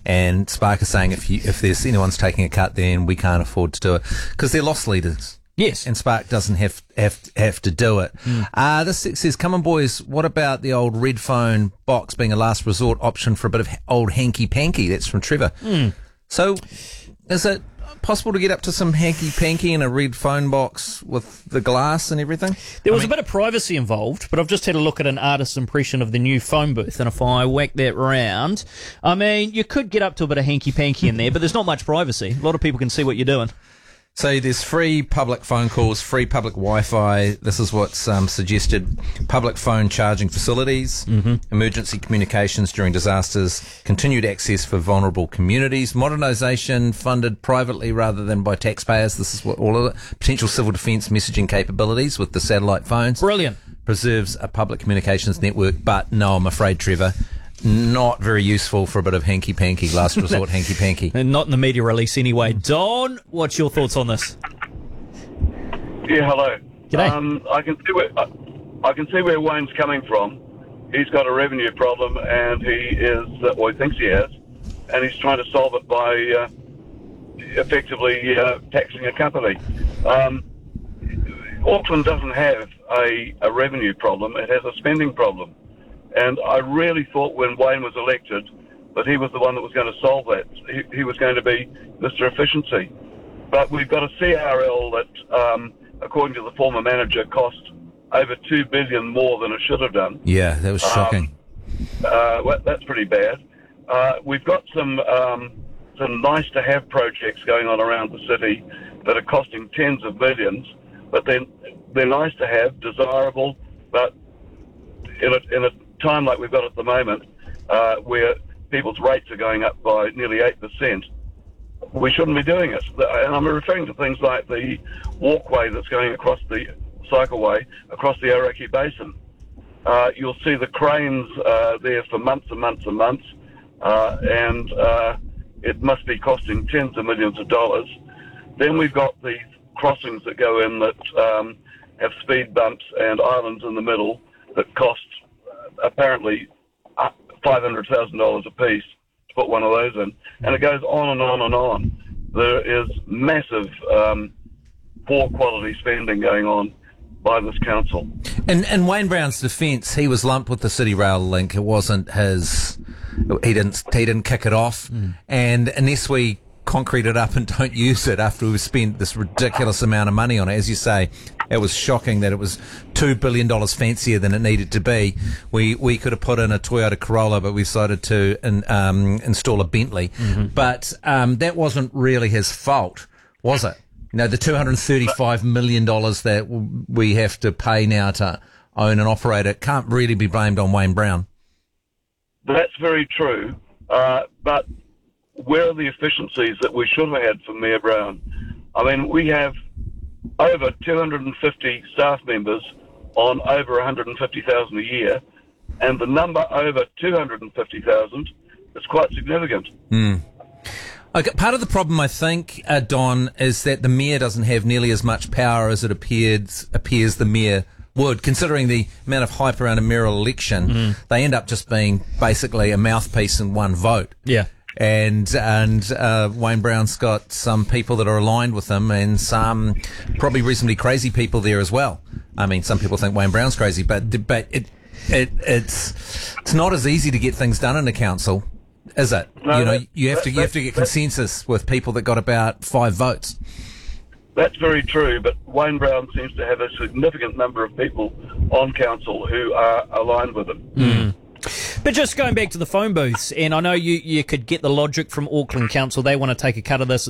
And Spark is saying if there's anyone's taking a cut, then we can't afford to do it because they're loss leaders. Yes. And Spark doesn't have to do it. This says, come on, boys, what about the old red phone box being a last resort option for a bit of old hanky-panky? That's from Trevor. So is it possible to get up to some hanky-panky in a red phone box with the glass and everything? There was a bit of privacy involved, but I've just had a look at an artist's impression of the new phone booth, and if I whack that round, I mean, you could get up to a bit of hanky-panky in there, but there's not much privacy. A lot of people can see what you're doing. So there's free public phone calls, free public Wi-Fi. This is what's suggested. Public phone charging facilities, emergency communications during disasters, continued access for vulnerable communities, modernisation funded privately rather than by taxpayers. This is what all of it. Potential civil defence messaging capabilities with the satellite phones. Brilliant. Preserves a public communications network, but no, I'm afraid, Trevor, not very useful for a bit of hanky-panky, last resort hanky-panky. And not in the media release anyway. Don, what's your thoughts on this? Yeah, hello. G'day. I can see where Wayne's coming from. He's got a revenue problem, and he thinks he has, and he's trying to solve it by effectively taxing a company. Auckland doesn't have a revenue problem; it has a spending problem. And I really thought when Wayne was elected that he was the one that was going to solve that. He was going to be Mr. Efficiency. But we've got a CRL that, according to the former manager, cost over $2 billion more than it should have done. Yeah, that was shocking. That's pretty bad. We've got some nice-to-have projects going on around the city that are costing tens of millions, but they're nice to have, desirable, but in a time like we've got at the moment, where people's rates are going up by nearly 8%, we shouldn't be doing it. And I'm referring to things like the walkway that's going across the cycleway across the Aoraki Basin. You'll see the cranes there for months and months and months, and it must be costing tens of millions of dollars. Then we've got these crossings that go in that have speed bumps and islands in the middle that cost apparently $500,000 a piece to put one of those in, and it goes on and on and on. There is massive poor quality spending going on by this council. In Wayne Brown's defence, he was lumped with the City Rail link. It wasn't his. He didn't kick it off, and unless we concrete it up and don't use it after we've spent this ridiculous amount of money on it, as you say, it was shocking that it was $2 billion fancier than it needed to be. We could have put in a Toyota Corolla, but we decided to install a Bentley. But that wasn't really his fault, was it? You know, the $235 million that we have to pay now to own and operate it can't really be blamed on Wayne Brown. That's very true, but where are the efficiencies that we should have had from Mayor Brown? I mean, we have over 250 staff members on over 150,000 a year, and the number over 250,000 is quite significant. Okay, part of the problem, I think, Don, is that the mayor doesn't have nearly as much power as it appears the mayor would. Considering the amount of hype around a mayoral election, they end up just being basically a mouthpiece and one vote. Yeah. And Wayne Brown's got some people that are aligned with him, and some probably reasonably crazy people there as well. I mean, some people think Wayne Brown's crazy, but it's not as easy to get things done in a council, is it? No, you have to get consensus with people that got about 5 votes. That's very true, but Wayne Brown seems to have a significant number of people on council who are aligned with him. But just going back to the phone booths, and I know you could get the logic from Auckland Council. They want to take a cut of this.